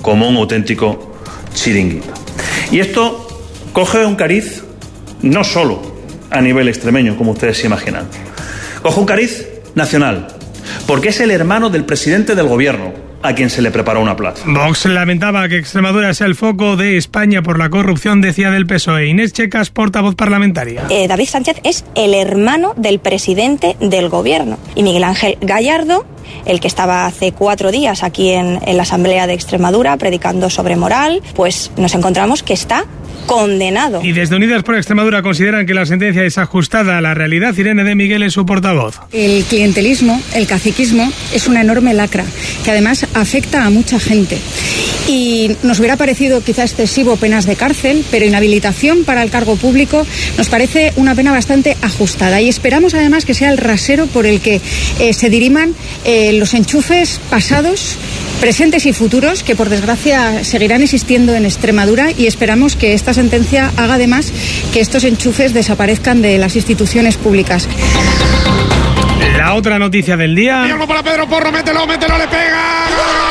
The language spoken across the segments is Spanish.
como un auténtico chiringuito. Y esto coge un cariz no solo a nivel extremeño, como ustedes se imaginan, coge un cariz nacional, porque es el hermano del presidente del gobierno a quien se le preparó una plaza. Vox lamentaba que Extremadura sea el foco de España por la corrupción, decía del PSOE. Inés Checas, portavoz parlamentaria. David Sánchez es el hermano del presidente del gobierno. Y Miguel Ángel Gallardo, el que estaba hace 4 días aquí en la Asamblea de Extremadura predicando sobre moral, pues nos encontramos que está condenado. Y desde Unidas por Extremadura consideran que la sentencia es ajustada a la realidad. Irene de Miguel es su portavoz. El clientelismo, el caciquismo, es una enorme lacra que además afecta a mucha gente. Y nos hubiera parecido quizá excesivo penas de cárcel, pero inhabilitación para el cargo público nos parece una pena bastante ajustada. Y esperamos además que sea el rasero por el que se diriman los enchufes pasados, presentes y futuros que por desgracia seguirán existiendo en Extremadura, y esperamos que esta sentencia haga además que estos enchufes desaparezcan de las instituciones públicas. La otra noticia del día. Diablo para Pedro Porro, mételo, le pega.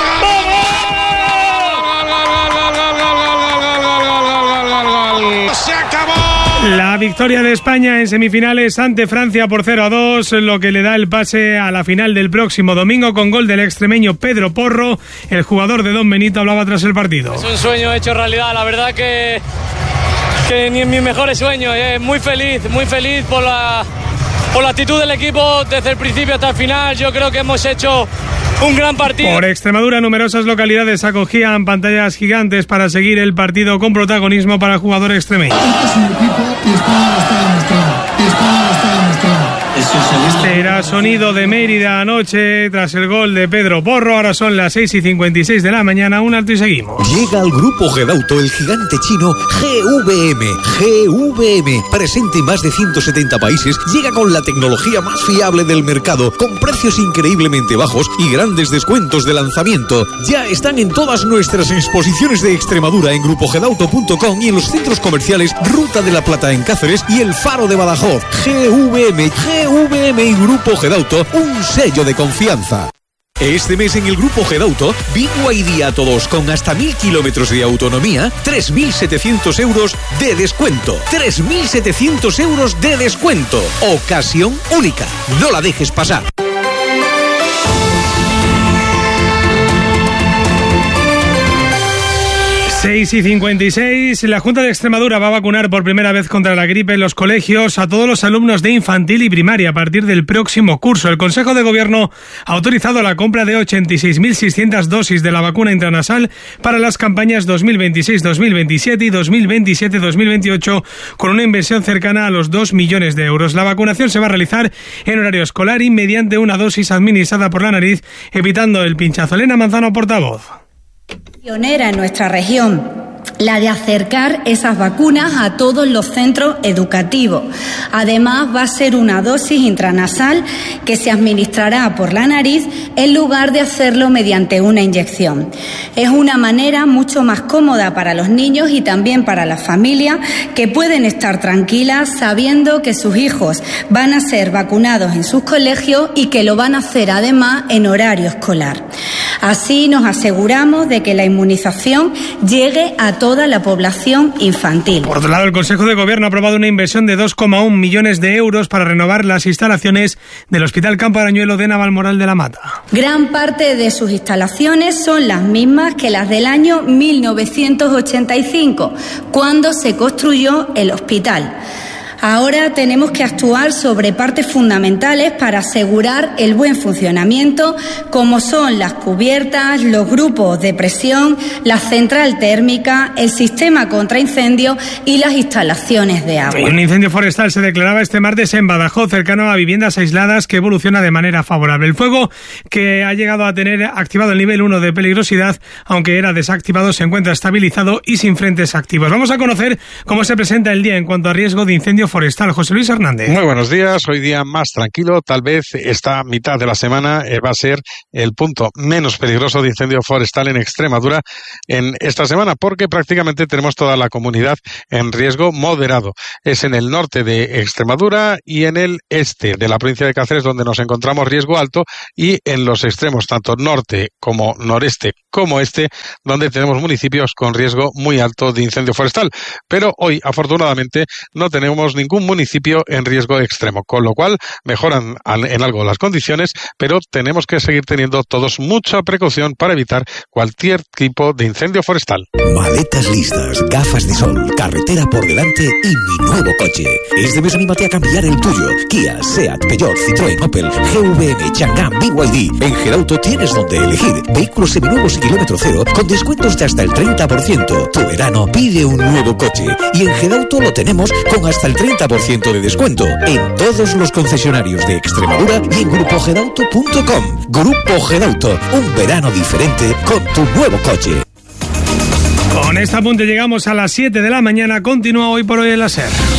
Se acabó. La victoria de España en semifinales ante Francia por 0-2, lo que le da el pase a la final del próximo domingo con gol del extremeño Pedro Porro. El jugador de Don Benito hablaba tras el partido. Es un sueño hecho realidad, la verdad que ni en mis mejores sueños. Muy feliz por la actitud del equipo desde el principio hasta el final. Yo creo que hemos hecho un gran partido. Por Extremadura, numerosas localidades acogían pantallas gigantes para seguir el partido con protagonismo para el jugador extremeño. Este es un equipo que España está demostrando. Este era sonido de Mérida anoche tras el gol de Pedro Porro. Ahora son las 6:56 de la mañana. Un alto y seguimos. Llega al grupo Gedauto el gigante chino GVM. Presente en más de 170 países, llega con la tecnología más fiable del mercado, con precios increíblemente bajos y grandes descuentos de lanzamiento. Ya están en todas nuestras exposiciones de Extremadura en grupogedauto.com y en los centros comerciales Ruta de la Plata en Cáceres y El Faro de Badajoz. GVM y Grupo Gedauto, un sello de confianza. Este mes en el Grupo Gedauto, BYD a todos con hasta 1000 kilómetros de autonomía, 3.700 euros de descuento. 3.700 euros de descuento. Ocasión única. No la dejes pasar. Seis y 56, la Junta de Extremadura va a vacunar por primera vez contra la gripe en los colegios a todos los alumnos de infantil y primaria a partir del próximo curso. El Consejo de Gobierno ha autorizado la compra de 86.600 dosis de la vacuna intranasal para las campañas 2026-2027 y 2027-2028 con una inversión cercana a los 2 millones de euros. La vacunación se va a realizar en horario escolar y mediante una dosis administrada por la nariz, evitando el pinchazo. Elena Manzano, portavoz. Pionera en nuestra región, la de acercar esas vacunas a todos los centros educativos. Además, va a ser una dosis intranasal que se administrará por la nariz en lugar de hacerlo mediante una inyección. Es una manera mucho más cómoda para los niños y también para las familias, que pueden estar tranquilas sabiendo que sus hijos van a ser vacunados en sus colegios y que lo van a hacer además en horario escolar. Así nos aseguramos de que la inmunización llegue a toda la población infantil. Por otro lado, el Consejo de Gobierno ha aprobado una inversión de 2,1 millones de euros para renovar las instalaciones del Hospital Campo Arañuelo de Navalmoral de la Mata. Gran parte de sus instalaciones son las mismas que las del año 1985, cuando se construyó el hospital. Ahora tenemos que actuar sobre partes fundamentales para asegurar el buen funcionamiento, como son las cubiertas, los grupos de presión, la central térmica, el sistema contra incendios y las instalaciones de agua. Un incendio forestal se declaraba este martes en Badajoz, cercano a viviendas aisladas, que evoluciona de manera favorable. El fuego, que ha llegado a tener activado el nivel 1 de peligrosidad, aunque era desactivado, se encuentra estabilizado y sin frentes activos. Vamos a conocer cómo se presenta el día en cuanto a riesgo de incendio forestal forestal. José Luis Hernández. Muy buenos días. Hoy día más tranquilo. Tal vez esta mitad de la semana va a ser el punto menos peligroso de incendio forestal en Extremadura en esta semana, porque prácticamente tenemos toda la comunidad en riesgo moderado. Es en el norte de Extremadura y en el este de la provincia de Cáceres donde nos encontramos riesgo alto, y en los extremos, tanto norte como noreste como este, donde tenemos municipios con riesgo muy alto de incendio forestal. Pero hoy, afortunadamente, no tenemos ningún municipio en riesgo extremo, con lo cual mejoran en algo las condiciones, pero tenemos que seguir teniendo todos mucha precaución para evitar cualquier tipo de incendio forestal. Maletas listas, gafas de sol, carretera por delante y mi nuevo coche. Este mes anímate a cambiar el tuyo. Kia, Seat, Peugeot, Citroën, Opel, GVM, Changan, BYD. En Gerauto tienes donde elegir. Vehículos seminuevos y kilómetro cero con descuentos de hasta el 30%. Tu verano pide un nuevo coche y en Gerauto lo tenemos con hasta el 30% de descuento en todos los concesionarios de Extremadura y en grupogerauto.com. Grupo Gerauto, un verano diferente con tu nuevo coche. Con este apunte llegamos a las 7 de la mañana. Continúa Hoy por Hoy en la SER.